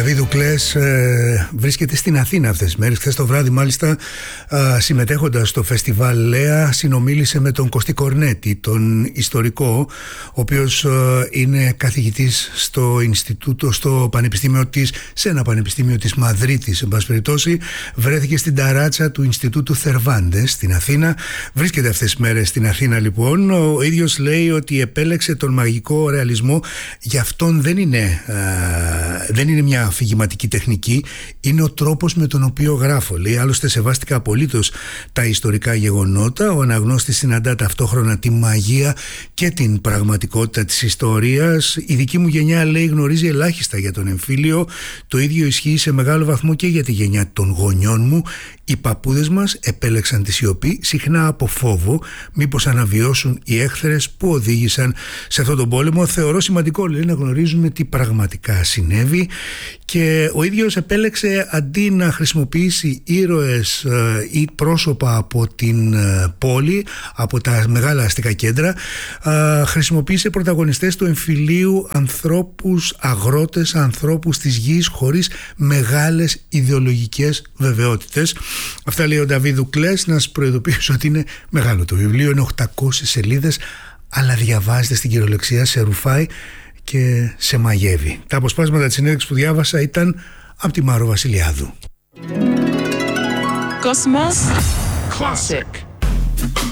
Νταβίδου Κλές βρίσκεται στην Αθήνα αυτές τις μέρες. Χθες το βράδυ μάλιστα, συμμετέχοντας στο φεστιβάλ Λέα, συνομίλησε με τον Κωστή Κορνέτη, τον ιστορικό, ο οποίος είναι καθηγητής στο Ινστιτούτο, στο Πανεπιστήμιο της, σε ένα πανεπιστήμιο της Μαδρίτης. Εν πάση περιπτώσει, βρέθηκε στην ταράτσα του Ινστιτούτου Θερβάντες στην Αθήνα. Βρίσκεται αυτές τις μέρες στην Αθήνα λοιπόν. Ο ίδιος λέει ότι επέλεξε τον μαγικό ρεαλισμό. Για αυτόν δεν είναι μια αφηγηματική τεχνική, είναι ο τρόπος με τον οποίο γράφω. Λέει, άλλωστε σεβάστηκα απολύτως τα ιστορικά γεγονότα. Ο αναγνώστης συναντά ταυτόχρονα τη μαγεία και την πραγματικότητα της ιστορίας. Η δική μου γενιά, λέει, γνωρίζει ελάχιστα για τον εμφύλιο. Το ίδιο ισχύει σε μεγάλο βαθμό και για τη γενιά των γονιών μου. Οι παππούδες μας επέλεξαν τη σιωπή, συχνά από φόβο μήπως αναβιώσουν οι έχθρες που οδήγησαν σε αυτόν τον πόλεμο. Θεωρώ σημαντικό, λέει, να γνωρίζουμε τι πραγματικά συνέβη, και ο ίδιος επέλεξε, αντί να χρησιμοποιήσει ήρωες ή πρόσωπα από την πόλη, από τα μεγάλα αστικά κέντρα, χρησιμοποίησε πρωταγωνιστές του εμφυλίου, ανθρώπους, αγρότες, ανθρώπους της γης, χωρίς μεγάλες ιδεολογικές βεβαιότητες. Αυτά λέει ο Νταβίδου Κλές. Να σας προειδοποιήσω ότι είναι μεγάλο το βιβλίο, είναι 800 σελίδες, αλλά διαβάζετε στην κυριολεξία, σε ρουφάει και σε μαγεύει. Τα αποσπάσματα της συνέντευξης που διάβασα ήταν από τη Μάρο Βασιλιάδου. Cosmos Classic.